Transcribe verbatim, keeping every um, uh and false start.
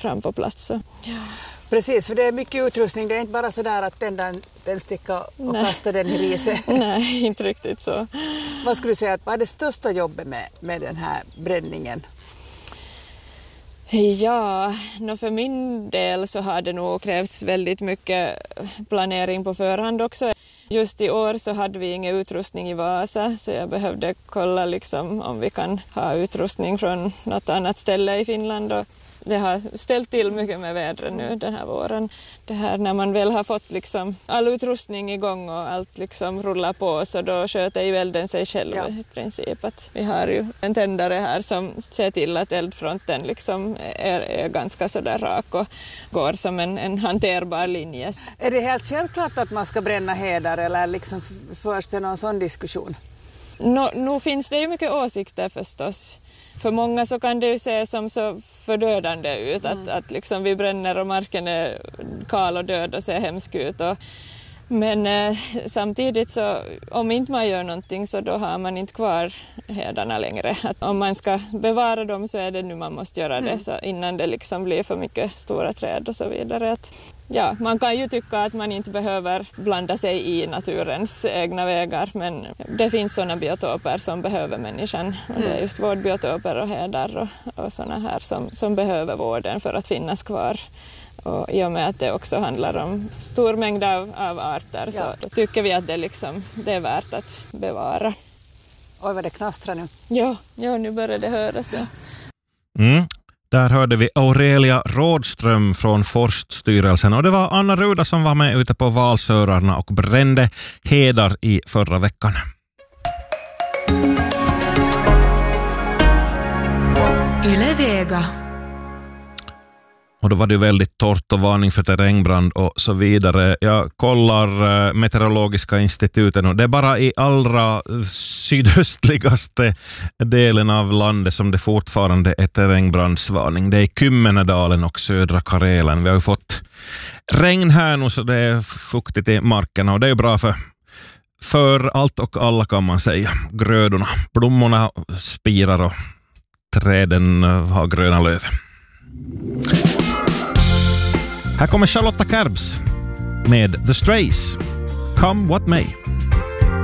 fram på plats. Så. Ja. Precis, för det är mycket utrustning. Det är inte bara så där att tända en tändsticka och Nej. kasta den i riset. Nej, inte riktigt så. Vad skulle du säga, vad är det största jobbet med, med den här bränningen? Ja, no för min del så har det nog krävts väldigt mycket planering på förhand också. Just i år så hade vi ingen utrustning i Vasa, så jag behövde kolla liksom om vi kan ha utrustning från något annat ställe i Finland. Och det har ställt till mycket med vädret nu den här våren. Det här när man väl har fått liksom all utrustning igång och allt liksom rullar på, så då sköter ju elden sig själv ja. I princip. Att vi har ju en tändare här som ser till att eldfronten liksom är, är ganska sådär rak och går som en, en hanterbar linje. Är det helt självklart att man ska bränna hedar eller liksom förs det någon sån diskussion? No, nu finns det ju mycket åsikter förstås. För många så kan det ju se som så fördödande ut mm. att, att liksom vi bränner och marken är kal och död och ser hemsk ut. Och, men eh, samtidigt så om inte man gör någonting så då har man inte kvar hedarna längre. Att om man ska bevara dem så är det nu man måste göra det mm. så innan det liksom blir för mycket stora träd och så vidare. Att, ja, man kan ju tycka att man inte behöver blanda sig i naturens egna vägar, men det finns sådana biotoper som behöver människan. Och det är just vårdbiotoper och hedar och, och sådana här som, som behöver vården för att finnas kvar. Och i och med att det också handlar om stor mängd av, av arter så ja. Då tycker vi att det, liksom, det är värt att bevara. Oj, vad det knastrar nu. Ja, ja nu börjar det höras. Ja. Mm. Där hörde vi Aurelia Rådström från Forststyrelsen och det var Anna Ruda som var med ute på Valsörarna och brände hedar i förra veckan. Yle Vega. Och då var det väldigt torrt och varning för terrängbrand och så vidare. Jag kollar Meteorologiska instituten och det är bara i allra sydöstligaste delen av landet som det fortfarande är terrängbrandsvarning. Det är i Kymmenedalen och södra Karelen. Vi har ju fått regn här nu så det är fuktigt i marken och det är bra för, för allt och alla kan man säga. Grödorna, blommorna spirar och träden har gröna löv. Här kommer Charlotta Karbs med The Strays, Come What May.